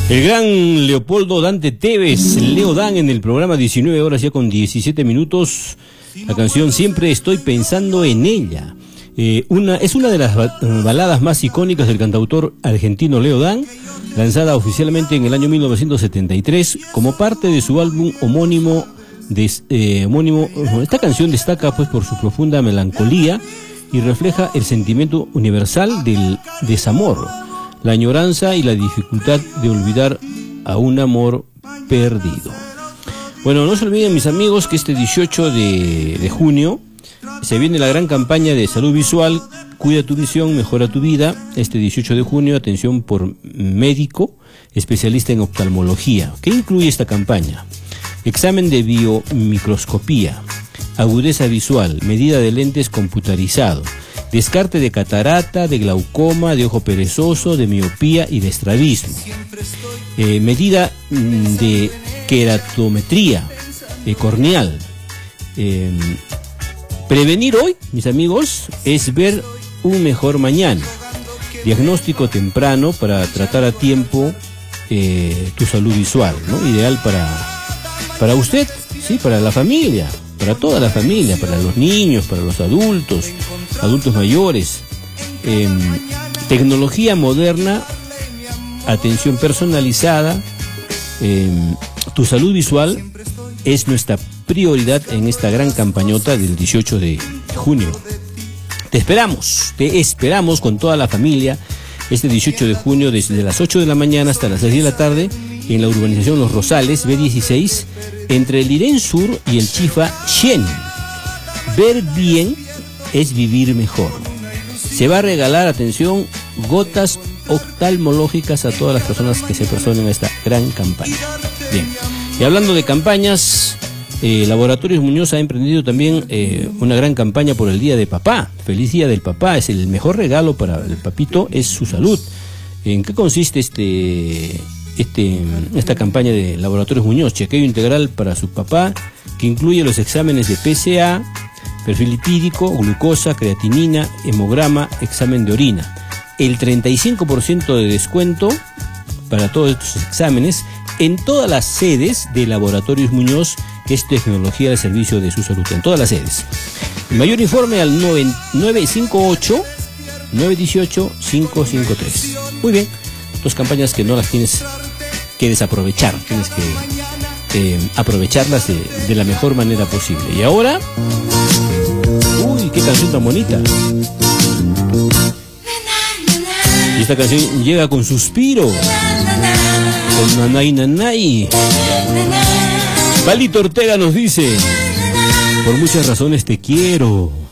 El gran Leopoldo Dante Tevez, Leo Dan, en el programa 19 horas ya con 17 minutos. La canción Siempre estoy pensando en ella. Es una de las baladas más icónicas del cantautor argentino Leo Dan, lanzada oficialmente en el año 1973 como parte de su álbum homónimo. Esta canción destaca pues por su profunda melancolía y refleja el sentimiento universal del desamor, la añoranza y la dificultad de olvidar a un amor perdido. Bueno, no se olviden, mis amigos, que este 18 de junio se viene la gran campaña de salud visual. Cuida tu visión, mejora tu vida. Este 18 de junio, atención por médico especialista en oftalmología. ¿Qué incluye esta campaña? Examen de biomicroscopía, agudeza visual, medida de lentes computarizado, descarte de catarata, de glaucoma, de ojo perezoso, de miopía y de estrabismo, medida de queratometría corneal. Prevenir hoy, mis amigos, es ver un mejor mañana. Diagnóstico temprano para tratar a tiempo tu salud visual, ¿no? Ideal para usted, sí, para la familia, para toda la familia, para los niños, para los adultos mayores. Tecnología moderna, atención personalizada. Tu salud visual es nuestra prioridad en esta gran campañota del 18 de junio. Te esperamos con toda la familia este 18 de junio desde las 8 de la mañana hasta las 6 de la tarde en la urbanización Los Rosales, B16, entre el Irén Sur y el Chifa Xien. Ver bien es vivir mejor. Se va a regalar, atención, gotas oftalmológicas a todas las personas que se personen a esta gran campaña. Bien, y hablando de campañas, Laboratorios Muñoz ha emprendido también una gran campaña por el Día de Papá. Feliz Día del Papá. Es el mejor regalo para el papito, es su salud. ¿En qué consiste esta campaña de Laboratorios Muñoz? Chequeo integral para su papá, que incluye los exámenes de PSA, perfil lipídico, glucosa, creatinina, hemograma, examen de orina. El 35% de descuento para todos estos exámenes en todas las sedes de Laboratorios Muñoz, que es tecnología al servicio de su salud, en todas las sedes. El mayor informe al 958-918-553. Muy bien, dos campañas que no las tienes que desaprovechar, tienes que aprovecharlas de la mejor manera posible. Y ahora, uy, qué canción tan bonita. Y esta canción llega con Suspiro, con Nanay Nanay. Palito Ortega nos dice: por muchas razones te quiero.